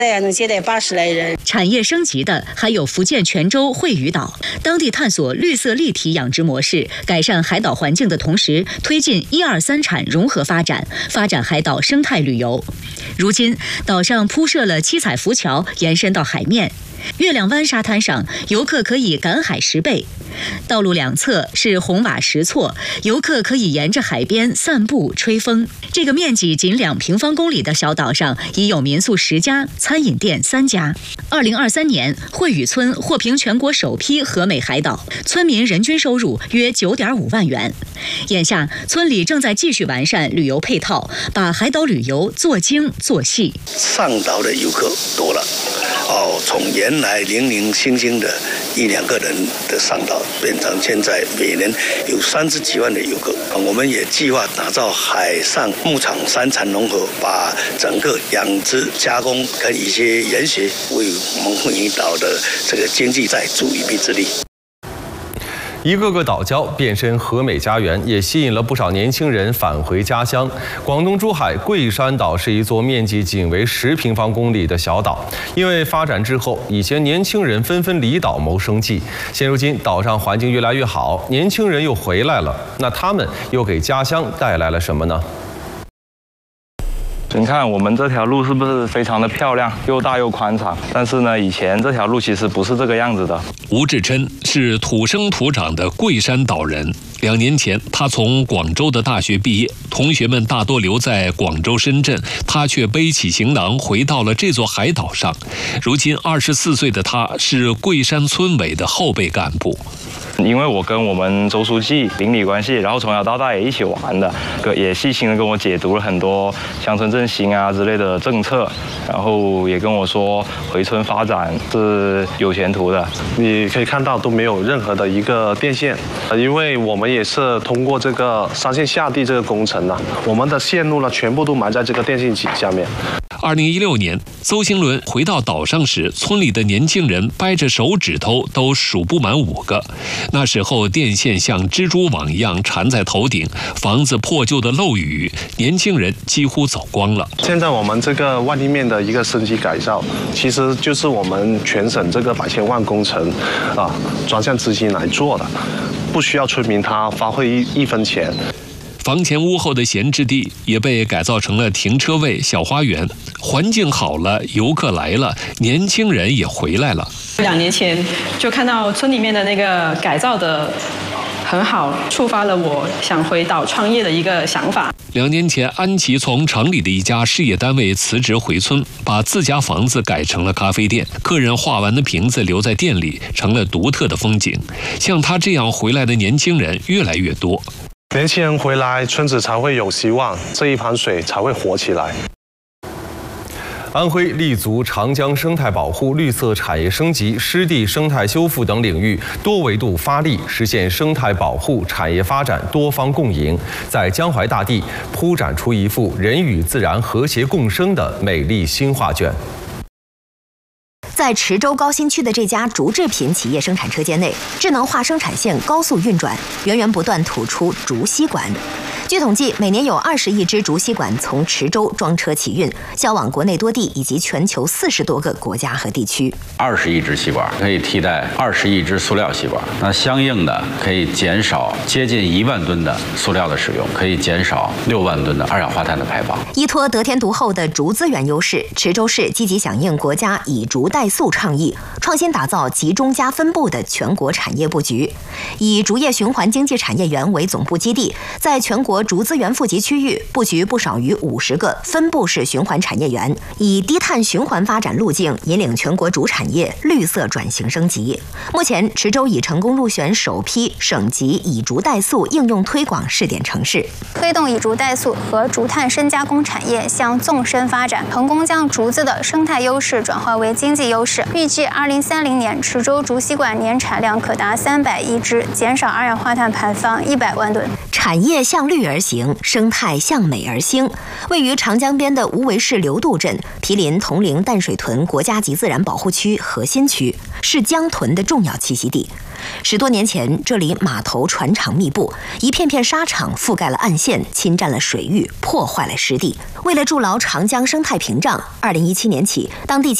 能接待80来人。 产业升级的还有福建泉州惠屿岛，当地探索绿色立体养殖模式，改善海岛环境的同时，推进1、2、3产融合发展，发展海岛生态旅游。如今，岛上铺设了7彩浮桥，延伸到海面。月亮湾沙滩上，游客可以赶海10倍。道路两侧是红瓦石错，游客可以沿着海边散步吹风。这个面积仅2平方公里的小岛上，已有民宿10家，餐饮店3家。2023年，惠屿村获评全国首批和美海岛，村民人均收入约9.5万元。眼下，村里正在继续完善旅游配套，把海岛旅游做精做细。 上岛的游客多了，从原来零零星星的1、2个人的上岛，变成现在每年有30几万的游客。我们也计划打造海上牧场3产融合，把整个养殖加工跟一些研学为我们惠屿岛的这个经济再助一臂之力。 一个个岛礁变身和美家园，也吸引了不少年轻人返回家乡。广东珠海桂山岛是一座面积仅为10平方公里的小岛，因为发展滞后，以前年轻人纷纷离岛谋生计。现如今岛上环境越来越好，年轻人又回来了，那他们又给家乡带来了什么呢？ 你看我们这条路是不是非常的漂亮，又大又宽敞？但是呢，以前这条路其实不是这个样子的。 吴志琛是土生土长的桂山岛人。2年前，他从广州的大学毕业，同学们大多留在广州、深圳，他却背起行囊回到了这座海岛上。如今24岁的他是桂山村委的后备干部。 因为我跟我们周书记邻里关系，然后从小到大也一起玩的，也细心的跟我解读了很多乡村振兴啊之类的政策，然后也跟我说回村发展是有前途的。 你可以看到都没有任何的一个电线，因为我们也是通过这个3线下地这个工程呢，我们的线路呢全部都埋在这个电线井下面。 2016年，邹兴伦回到岛上时，村里的年轻人掰着手指头都数不满5个。那时候电线像蜘蛛网一样缠在头顶，房子破旧的漏雨，年轻人几乎走光了。 现在我们这个万立面的一个升级改造，其实就是我们全省这个100千万工程专项资金来做的，不需要村民他花费一分钱。 房前屋后的闲置地也被改造成了停车位、小花园，环境好了，游客来了，年轻人也回来了。 2年前就看到村里面的那个改造的很好，触发了我想回岛创业的一个想法。 2年前，安琪从城里的一家事业单位辞职回村，把自家房子改成了咖啡店，客人画完的瓶子留在店里，成了独特的风景。像他这样回来的年轻人越来越多。 年轻人回来，村子才会有希望，这一盘水才会活起来。 安徽立足长江生态保护、绿色产业升级、湿地生态修复等领域，多维度发力，实现生态保护、产业发展多方共赢，在江淮大地铺展出一幅人与自然和谐共生的美丽新画卷。 在池州高新区的这家竹制品企业生产车间内，智能化生产线高速运转，源源不断吐出竹吸管。据统计，每年有20亿支竹吸管从池州装车起运，销往国内多地以及全球40多个国家和地区。 20亿支吸管可以替代20亿支塑料吸管，那相应的可以减少接近1万吨的塑料的使用，可以减少6万吨的二氧化碳的排放。 依托得天独厚的竹资源优势，池州市积极响应国家以竹代塑倡议，创新打造集中加分布的全国产业布局。以竹业循环经济产业园为总部基地，在全国竹资源富集区域布局不少于50个分布式循环产业园，以低碳循环发展路径引领全国竹产业绿色转型升级。目前，池州已成功入选首批省级以竹代塑应用推广试点城市， 推动以竹代塑和竹炭深加工产业向纵深发展，成功将竹子的生态优势转化为经济优势。预计2030年，池州竹吸管年产量可达300亿支，减少二氧化碳排放100万吨。 产业向绿而行，生态向美而兴。位于长江边的无为市流渡镇，毗邻铜陵淡水屯国家级自然保护区核心区，是江豚的重要栖息地。10多年前，这里码头船厂密布，一片片沙场覆盖了岸线，侵占了水域，破坏了湿地。为了筑牢长江生态屏障，2017年起，当地